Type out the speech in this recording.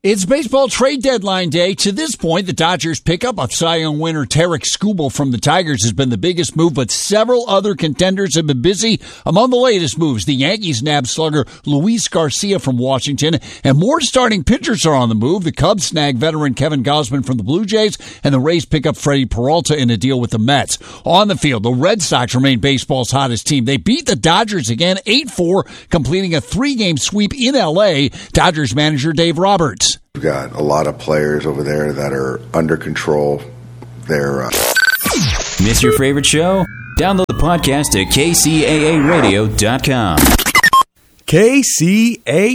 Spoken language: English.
It's baseball trade deadline day. To this point, the Dodgers pickup of Cy Young winner Tarek Skubal from the Tigers has been the biggest move, but several other contenders have been busy. Among the latest moves, the Yankees nabbed slugger Luis Garcia from Washington, and more starting pitchers are on the move. The Cubs snag veteran Kevin Gausman from the Blue Jays, and the Rays pick up Freddie Peralta in a deal with the Mets. On the field, the Red Sox remain baseball's hottest team. They beat the Dodgers again 8-4, completing a 3-game sweep in L.A. Dodgers manager Dave Roberts. We've got a lot of players over there that are under control. They're Miss your favorite show? Download the podcast at kcaaradio.com. KCAA